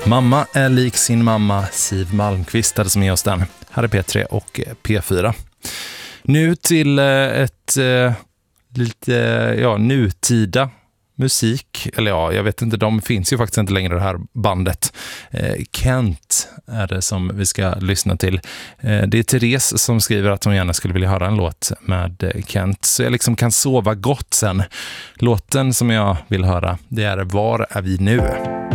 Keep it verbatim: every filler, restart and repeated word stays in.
Mamma är lik sin mamma, Siw Malmkvist hade som med oss den. Här är P tre och P fyra. Nu till ett eh, lite ja, nutida musik. Eller ja, jag vet inte, de finns ju faktiskt inte längre, det här bandet. Eh, Kent är det som vi ska lyssna till. Eh, det är Therese som skriver att hon gärna skulle vilja höra en låt med Kent. Så jag liksom kan sova gott sen. Låten som jag vill höra, det är Var är vi nu?